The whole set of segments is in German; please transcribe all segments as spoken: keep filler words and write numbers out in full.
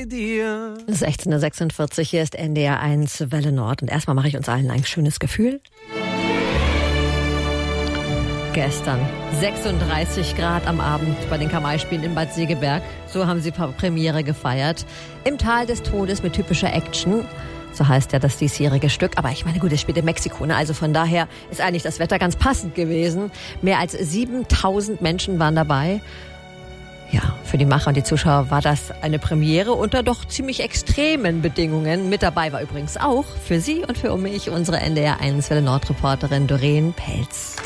bei dir. sechzehn Uhr sechsundvierzig, hier ist N D R eins Welle Nord. Und erstmal mache ich uns allen ein schönes Gefühl. Gestern sechsunddreißig Grad am Abend bei den Kamai-Spielen in Bad Segeberg. So haben sie Premiere gefeiert. Im Tal des Todes mit typischer Action. So heißt ja das diesjährige Stück. Aber ich meine, gut, es spielt in Mexiko, ne? Also von daher ist eigentlich das Wetter ganz passend gewesen. Mehr als siebentausend Menschen waren dabei. Ja, für die Macher und die Zuschauer war das eine Premiere unter doch ziemlich extremen Bedingungen. Mit dabei war übrigens auch für Sie und für mich unsere N D R eins Welle Nord-Reporterin Doreen Pelz.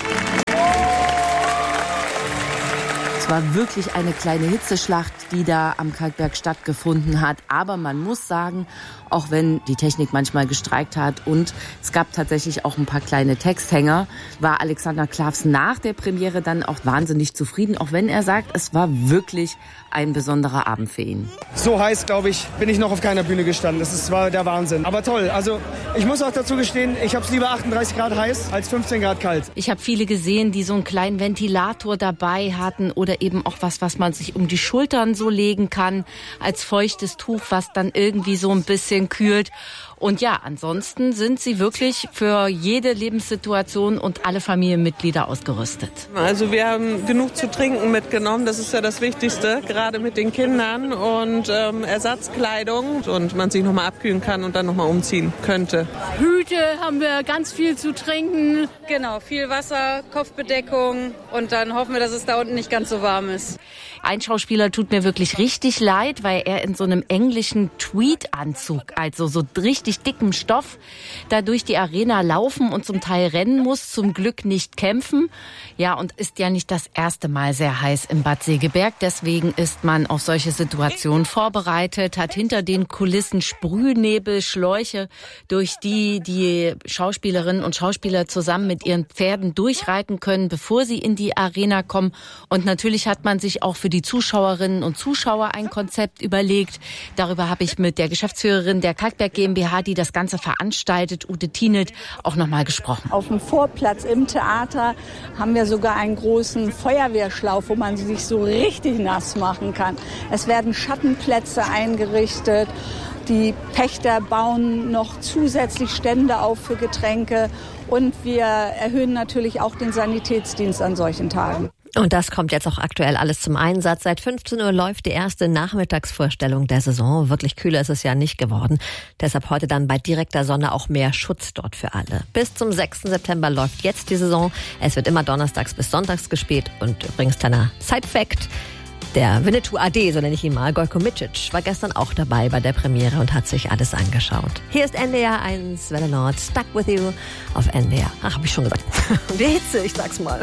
Es war wirklich eine kleine Hitzeschlacht, die da am Kalkberg stattgefunden hat. Aber man muss sagen, auch wenn die Technik manchmal gestreikt hat und es gab tatsächlich auch ein paar kleine Texthänger, war Alexander Klavs nach der Premiere dann auch wahnsinnig zufrieden, auch wenn er sagt, es war wirklich ein besonderer Abend für ihn. So heiß, glaube ich, bin ich noch auf keiner Bühne gestanden. Das ist, war der Wahnsinn. Aber toll. Also ich muss auch dazu gestehen, ich habe es lieber achtunddreißig Grad heiß als fünfzehn Grad kalt. Ich habe viele gesehen, die so einen kleinen Ventilator dabei hatten oder eben auch was, was man sich um die Schultern so legen kann, als feuchtes Tuch, was dann irgendwie so ein bisschen kühlt. Und ja, ansonsten sind sie wirklich für jede Lebenssituation und alle Familienmitglieder ausgerüstet. Also wir haben genug zu trinken mitgenommen, das ist ja das Wichtigste, gerade mit den Kindern und ähm, Ersatzkleidung und man sich nochmal abkühlen kann und dann nochmal umziehen könnte. Hüte haben wir, ganz viel zu trinken. Genau, viel Wasser, Kopfbedeckung und dann hoffen wir, dass es da unten nicht ganz so warm ist. Ein Schauspieler tut mir wirklich richtig leid, weil er in so einem englischen Tweedanzug, also so richtig dickem Stoff, da durch die Arena laufen und zum Teil rennen muss, zum Glück nicht kämpfen. Ja, und ist ja nicht das erste Mal sehr heiß im Bad Segeberg. Deswegen ist man auf solche Situationen vorbereitet, hat hinter den Kulissen Sprühnebel, Schläuche, durch die die Schauspielerinnen und Schauspieler zusammen mit ihren Pferden durchreiten können, bevor sie in die Arena kommen. Und natürlich hat man sich auch für die Zuschauerinnen und Zuschauer ein Konzept überlegt. Darüber habe ich mit der Geschäftsführerin der Kalkberg GmbH, die das Ganze veranstaltet, Ute Tienelt, auch nochmal gesprochen. Auf dem Vorplatz im Theater haben wir sogar einen großen Feuerwehrschlauch, wo man sich so richtig nass machen kann. Es werden Schattenplätze eingerichtet. Die Pächter bauen noch zusätzlich Stände auf für Getränke. Und wir erhöhen natürlich auch den Sanitätsdienst an solchen Tagen. Und das kommt jetzt auch aktuell alles zum Einsatz. Seit fünfzehn Uhr läuft die erste Nachmittagsvorstellung der Saison. Wirklich kühler ist es ja nicht geworden. Deshalb heute dann bei direkter Sonne auch mehr Schutz dort für alle. Bis zum sechsten September läuft jetzt die Saison. Es wird immer donnerstags bis sonntags gespielt. Und übrigens kleiner Side-Fact: Der Winnetou A D, so nenne ich ihn mal, Gojko Micic, war gestern auch dabei bei der Premiere und hat sich alles angeschaut. Hier ist N D R eins Welle Nord, Stuck With You auf N D R. Ach, hab ich schon gesagt. Die Hitze, ich sag's mal.